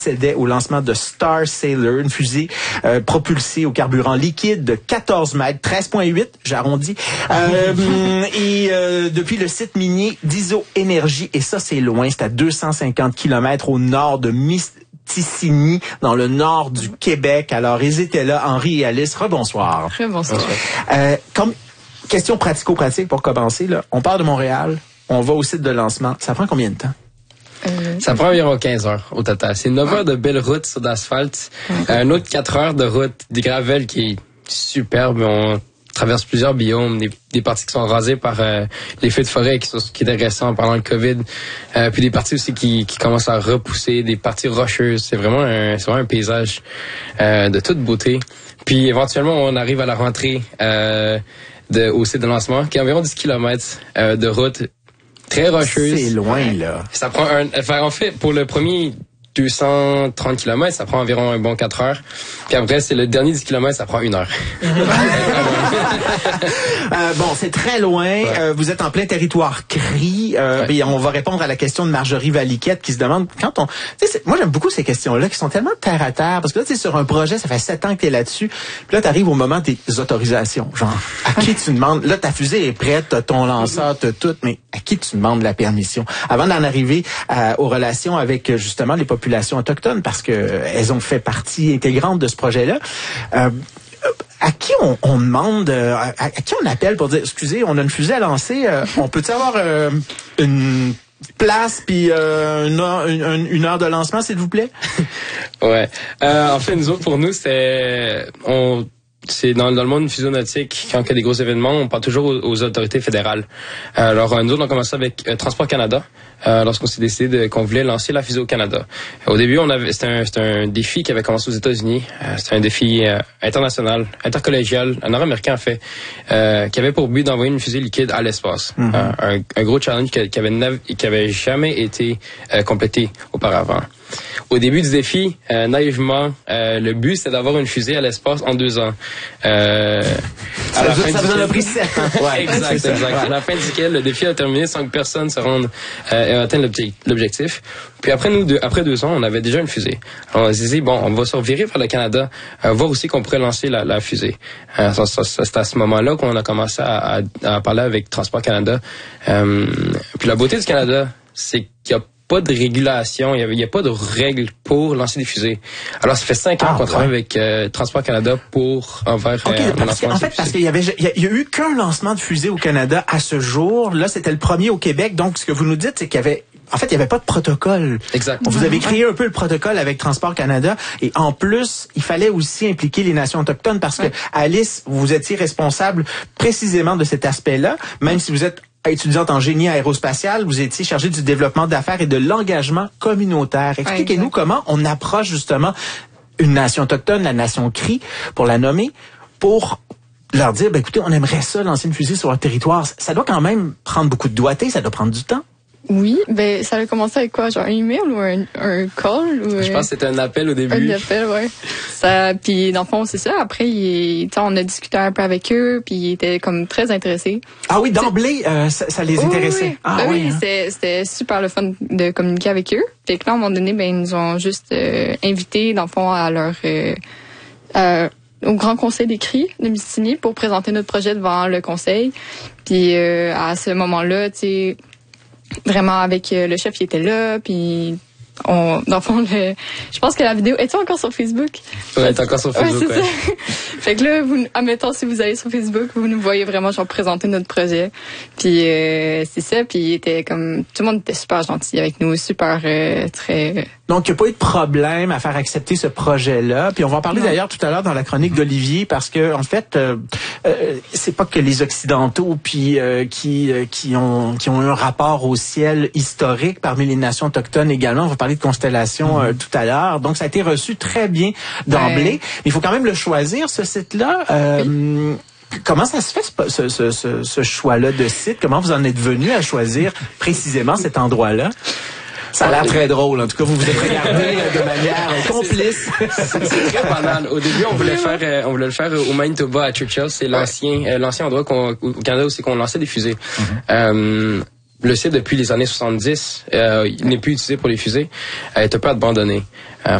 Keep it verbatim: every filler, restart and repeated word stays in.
procédait au lancement de Star Sailor, une fusée euh, propulsée au carburant liquide de quatorze mètres, treize virgule huit, j'arrondis, euh, et euh, depuis le site minier d'Iso-Énergie, et ça c'est loin, c'est à deux cent cinquante kilomètres au nord de Mistassini, dans le nord du Québec. Alors ils étaient là, Henri et Alice, rebonsoir. Rebonsoir. Euh, comme question pratico-pratique pour commencer, là, on part de Montréal, on va au site de lancement, ça prend combien de temps? Euh, ça prend environ quinze heures au total. C'est neuf heures de belle route sur d'asphalte, okay. Un autre quatre heures de route, des gravels qui est superbe. On traverse plusieurs biomes, des, des parties qui sont rasées par euh, les feux de forêt qui, sont, qui étaient récents pendant le COVID, euh, puis des parties aussi qui, qui commencent à repousser, des parties rocheuses. C'est vraiment un, c'est vraiment un paysage euh, de toute beauté. Puis éventuellement, on arrive à la rentrée euh, de, au site de lancement, qui est environ dix kilomètres euh, de route. Très rocheuse. C'est loin, là. Ça prend un, enfin, en fait, pour le premier deux cent trente kilomètres, ça prend environ un bon quatre heures. Puis après, c'est le dernier dix kilomètres, ça prend une heure. euh, bon, c'est très loin. Ouais. Euh, vous êtes en plein territoire Cree. Euh, ouais. Et on va répondre à la question de Marjorie Valiquette qui se demande quand on... Moi, j'aime beaucoup ces questions-là qui sont tellement terre à terre. Parce que là, tu sais, sur un projet, ça fait sept ans que tu es là-dessus. Puis là, tu arrives au moment des autorisations. Genre, à qui tu demandes... Là, ta fusée est prête, t'as ton lanceur, t'as tout. Mais à qui tu demandes la permission? Avant d'en arriver euh, aux relations avec, justement, les populations autochtones, parce que euh, elles ont fait partie intégrante de ce projet-là. Euh, à qui on, on demande, euh, à, à qui on appelle pour dire, excusez, on a une fusée à lancer, euh, on peut-tu avoir euh, une place puis euh, une, heure, une, une heure de lancement, s'il vous plaît? Ouais. Euh, en fait, nous autres, pour nous, c'est... on C'est dans, dans le monde fusionautique, quand il y a des gros événements, on parle toujours aux, aux autorités fédérales. Alors, nous autres, on a commencé avec euh, Transport Canada, euh, lorsqu'on s'est décidé de, qu'on voulait lancer la fusée au Canada. Au début, on avait, c'était un, c'était un défi qui avait commencé aux États-Unis. Euh, c'était un défi euh, international, intercollégial, un nord-américain en fait, euh, qui avait pour but d'envoyer une fusée liquide à l'espace. Mm-hmm. Euh, un, un gros challenge qui, qui avait nav- qui avait jamais été euh, complété auparavant. Au début du défi, euh, naïvement, euh, le but c'était d'avoir une fusée à l'espace en deux ans. Euh, ça à ça vous en a pris sept ans. Ouais, exact, exact. Ouais. À la fin duquel le défi a terminé sans que personne se rende euh, et atteigne l'objectif. Puis après nous, deux, après deux ans, on avait déjà une fusée. Alors on s'est dit bon, on va se revirer vers le Canada, euh, voir aussi qu'on pourrait lancer la, la fusée. Euh, ça, ça, ça, c'est à ce moment-là qu'on a commencé à, à, à parler avec Transport Canada. Euh, puis la beauté du Canada, c'est qu'il y a pas de régulation, il n'y a, a pas de règles pour lancer des fusées. Alors, ça fait cinq ans ah, qu'on ouais. travaille avec euh, Transport Canada pour envers okay, euh, le lancement. En fait, parce qu'il y avait, il y, a, il y a eu qu'un lancement de fusée au Canada à ce jour. Là, c'était le premier au Québec. Donc, ce que vous nous dites, c'est qu'il y avait En fait, il n'y avait pas de protocole. Exact. Vous avez créé un peu le protocole avec Transport Canada. Et en plus, il fallait aussi impliquer les nations autochtones parce que, ouais. Alice, vous étiez responsable précisément de cet aspect-là, même si vous êtes étudiante en génie aérospatial, vous étiez chargée du développement d'affaires et de l'engagement communautaire. Expliquez-nous ouais, comment on approche justement une nation autochtone, la nation Cree, pour la nommer, pour leur dire, ben écoutez, on aimerait ça lancer une fusée sur leur territoire. Ça doit quand même prendre beaucoup de doigté, ça doit prendre du temps. Oui, ben ça a commencé avec quoi, genre un email ou un, un call ou je pense que c'était un appel au début. Un appel, ouais. Ça, puis dans le fond c'est ça. Après, il, on a discuté un peu avec eux, puis ils étaient comme très intéressés. Ah oui, d'emblée, euh, ça, ça les intéressait. Oui, ah ben oui, oui, hein. c'était, c'était super le fun de communiquer avec eux. Fait que là, à un moment donné, ben ils nous ont juste euh, invités dans le fond à leur euh, euh, au Grand Conseil des Cris de Mistassini pour présenter notre projet devant le conseil. Puis euh, à ce moment-là, tu sais. Vraiment, avec euh, le chef, il était là, puis on, dans le fond, le, je pense que la vidéo, est-tu encore sur Facebook? Ouais, elle est encore sur Facebook, ouais. ouais. Fait que là, vous, admettons, si vous allez sur Facebook, vous nous voyez vraiment, genre, présenter notre projet. Puis, euh, c'est ça, puis il était comme, tout le monde était super gentil avec nous, super, euh, très... Donc, il n'y a pas eu de problème à faire accepter ce projet-là. Puis on va en parler non. d'ailleurs tout à l'heure dans la chronique d'Olivier, parce que en fait, euh, euh, c'est pas que les Occidentaux puis euh, qui euh, qui ont qui ont eu un rapport au ciel historique parmi les nations autochtones également. On va parler de constellations mm-hmm. euh, tout à l'heure. Donc, ça a été reçu très bien d'emblée. Ouais. Mais il faut quand même le choisir, ce site-là. Euh, oui. Comment ça se fait, ce, ce, ce, ce choix-là de site? Comment vous en êtes venu à choisir précisément cet endroit-là? Ça a l'air très drôle. En tout cas, vous vous êtes regardé de manière complice. C'est, c'est très banal. Au début, on voulait faire, euh, on voulait le faire au Manitoba à Churchill. C'est l'ancien, euh, l'ancien endroit qu'on, au Canada aussi qu'on lançait des fusées. Mm-hmm. Euh, le site depuis les années soixante-dix, euh, il n'est plus utilisé pour les fusées, euh, est un peu abandonné. Euh,